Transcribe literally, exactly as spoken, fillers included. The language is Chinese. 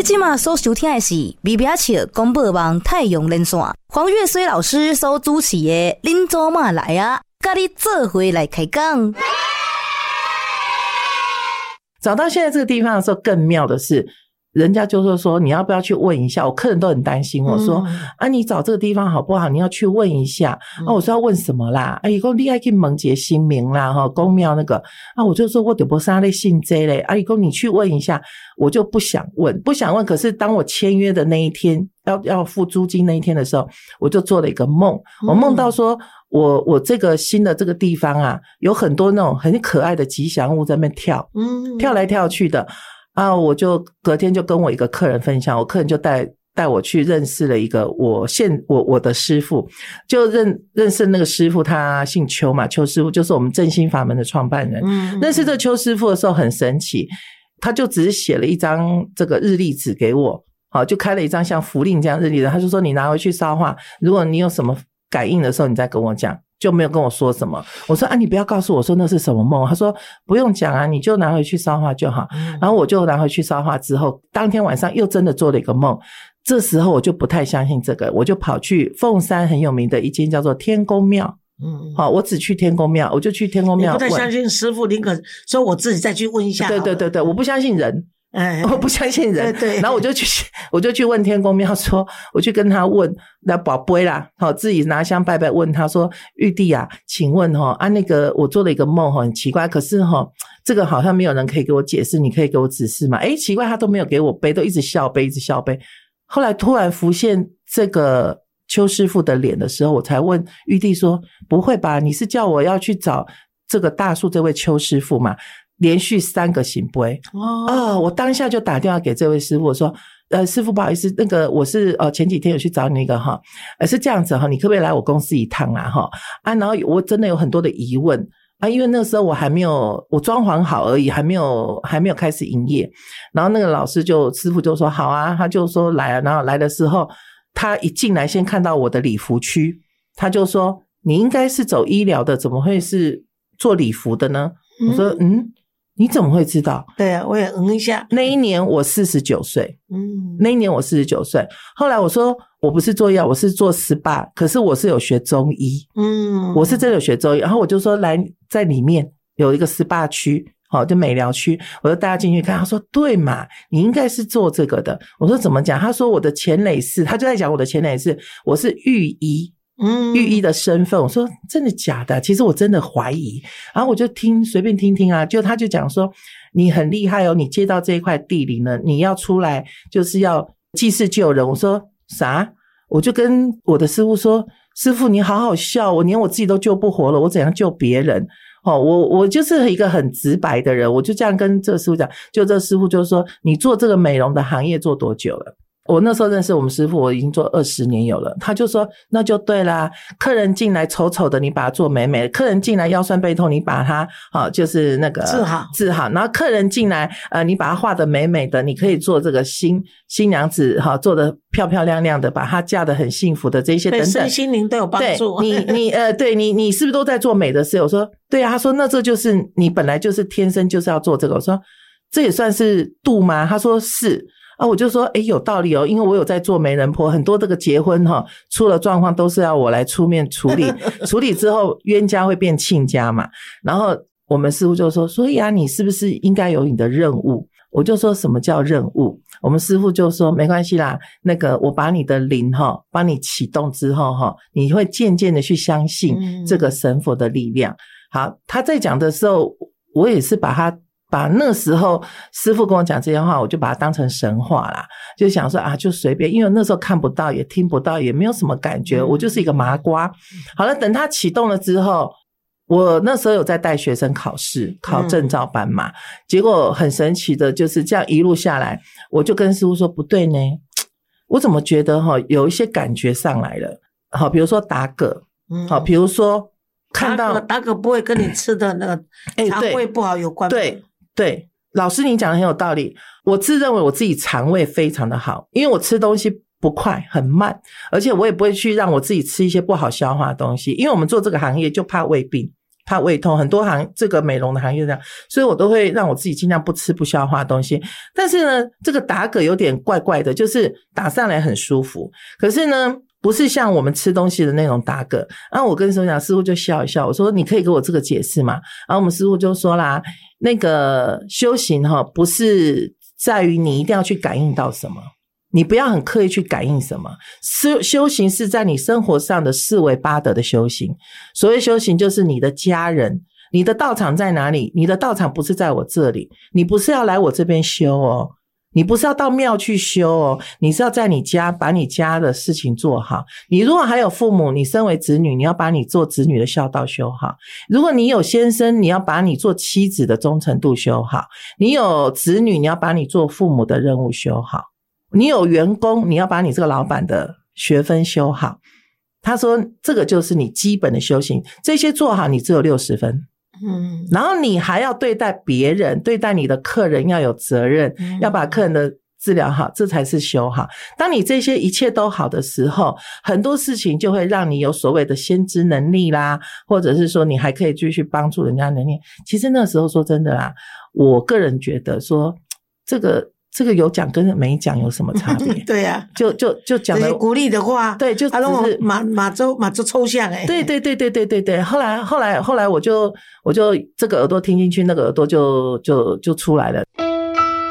你现在所收听的是微微笑广播网太阳连线，黄月水老师所主持的恁做嘛来啊，跟你做伙来开讲。 找到现在这个地方的时候，更妙的是人家就说说你要不要去问一下，我客人都很担心我说、嗯、啊你找这个地方好不好，你要去问一下、嗯、啊我说要问什么啦，啊他说你要去问一个新名啦齁公庙那个啊我就说我就不是那类姓这类啊他说你去问一下，我就不想问不想问可是当我签约的那一天要要付租金那一天的时候，我就做了一个梦，我梦到说我我这个新的这个地方啊有很多那种很可爱的吉祥物在那边跳嗯跳来跳去的啊，我就隔天就跟我一个客人分享，我客人就带带我去认识了一个我现我我的师父，就认认识那个师父，他姓邱嘛，邱师傅就是我们正心法门的创办人。嗯，认识这邱师傅的时候很神奇，他就只是写了一张这个日历纸给我，好，就开了一张像符令这样日历的，他就说你拿回去烧化，如果你有什么感应的时候，你再跟我讲。就没有跟我说什么，我说啊你不要告诉我说那是什么梦，他说不用讲啊，你就拿回去烧化就好、嗯、然后我就拿回去烧化之后，当天晚上又真的做了一个梦，这时候我就不太相信这个，我就跑去凤山很有名的一间叫做天公庙，嗯，好，我只去天公庙，我就去天公庙， 你不太相信师父，宁可说我自己再去问一下， 对对对对，我不相信人，哎，我不相信人，对对，然后我就去，我就去问天公庙说，我去跟他问，来宝贝啦，好，自己拿香拜拜，问他说，玉帝啊，请问哈啊那个我做了一个梦哈，很奇怪，可是哈这个好像没有人可以给我解释，你可以给我指示吗？诶，奇怪，他都没有给我背，都一直笑背，一直笑背。后来突然浮现这个邱师傅的脸的时候，我才问玉帝说，不会吧？你是叫我要去找这个大树这位邱师傅嘛？连续三个醒杯哦、呃，我当下就打电话给这位师傅，我说呃，师傅不好意思，那个我是呃前几天有去找你那个哈，呃是这样子哈，你可不可以来我公司一趟啊哈啊，然后我真的有很多的疑问啊，因为那个时候我还没有我装潢好而已，还没有还没有开始营业，然后那个老师就师傅就说好啊，他就说来啊，然后来的时候他一进来先看到我的礼服区，他就说你应该是走医疗的，怎么会是做礼服的呢？嗯、我说嗯。你怎么会知道？ 对啊，我也嗯一下。 那一年我四十九岁，嗯，那一年我四十九岁。后来我说我不是做药，我是做 S P A， 可是我是有学中医，嗯，我是真的有学中医。然后我就说来在里面有一个 S P A 区，好，就美疗区，我就带他进去看。他说对嘛，你应该是做这个的。我说怎么讲？他说我的前累是，他就在讲我的前累是，我是御医。嗯，御医的身份，我说真的假的？其实我真的怀疑，然后我就听随便听听啊，就他就讲说你很厉害哦，你接到这一块地里呢，你要出来就是要济世救人。我说啥？我就跟我的师父说，师父你好好笑，我连我自己都救不活了，我怎样救别人？哦，我我就是一个很直白的人，我就这样跟这个师父讲，就这个师父就说你做这个美容的行业做多久了？我那时候认识我们师父，我已经做二十年有了。他就说那就对啦，客人进来丑丑的你把它做美美的，客人进来腰酸背痛你把它啊就是那个治好治好，然后客人进来呃你把它画得美美的，你可以做这个新新娘子哈、啊、做得漂漂亮亮的，把她嫁得很幸福的这些等等， 对身心灵都有帮助。 对你你呃对你你是不是都在做美的事？我说对啊，他说那这就是你本来就是天生就是要做这个。我说这也算是度吗？他说是。啊，我就说诶有道理哦，因为我有在做媒人婆，很多这个结婚齁出了状况都是要我来出面处理处理之后冤家会变亲家嘛。然后我们师父就说所以啊你是不是应该有你的任务？我就说什么叫任务？我们师父就说没关系啦，那个我把你的灵齁帮你启动之后齁，你会渐渐的去相信这个神佛的力量。好，他在讲的时候我也是把他把那时候师父跟我讲这些话，我就把它当成神话啦，就想说啊，就随便，因为那时候看不到，也听不到，也没有什么感觉，我就是一个麻瓜。好了，等它启动了之后，我那时候有在带学生考试，考证照班嘛，嗯、结果很神奇的，就是这样一路下来，我就跟师父说不对呢，我怎么觉得哈有一些感觉上来了，好，比如说打嗝，好，比如说看到打嗝不会跟你吃的那个肠胃不好有关吗？ 对。对，老师你讲的很有道理，我自认为我自己肠胃非常的好，因为我吃东西不快很慢，而且我也不会去让我自己吃一些不好消化的东西，因为我们做这个行业就怕胃病， 怕胃痛，很多行这个美容的行业这样，所以我都会让我自己尽量不吃不消化的东西。但是呢，这个打嗝有点怪怪的，就是打上来很舒服，可是呢不是像我们吃东西的那种打嗝。然后我跟师傅讲，师傅就笑一笑，我说你可以给我这个解释吗？然后我们师傅就说啦，那个修行齁，不是在于你一定要去感应到什么，你不要很刻意去感应什么，修修行是在你生活上的四维八德的修行。所谓修行就是你的家人，你的道场在哪里？你的道场不是在我这里，你不是要来我这边修哦，你不是要到庙去修哦，你是要在你家把你家的事情做好。你如果还有父母，你身为子女，你要把你做子女的孝道修好。如果你有先生，你要把你做妻子的忠诚度修好。你有子女，你要把你做父母的任务修好。你有员工，你要把你这个老板的学分修好。他说这个就是你基本的修行，这些做好你只有六十分。嗯，然后你还要对待别人，对待你的客人要有责任，嗯，要把客人的治疗好，这才是修好。当你这些一切都好的时候，很多事情就会让你有所谓的先知能力啦，或者是说你还可以继续帮助人家能力。其实那时候说真的啦，我个人觉得说这个这个有讲跟没讲有什么差别？ 对呀，啊， 就就就讲的鼓励的话， 对，就只是马马周马周抽象哎， 对对对对对对对。后来后来后来我就我就这个耳朵听进去，那个耳朵就就就出来了。